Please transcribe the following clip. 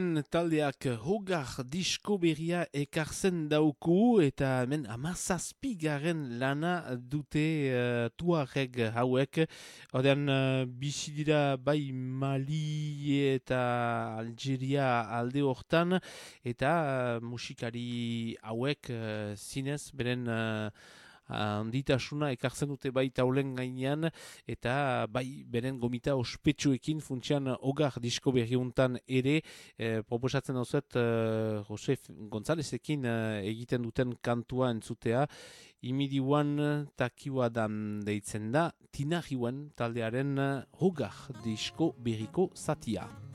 Taldeak hogar disko berria ekartzen dauku eta hemen 17. lana dute tuareg hauek. Ordean bizi dira bai Mali eta Algeria alde hortan eta musikari hauek zinez beren handitasuna ekartzen dute bai taulen gainean eta bai beren gomita ospetsuekin funtsian hogar disko berriuntan ere proposatzen dauzuet Jose Gonzalezekin egiten duten kantua entzutea imidiuan takiwadan deitzen da Tinariuen taldearen hogar disko berriko zatia.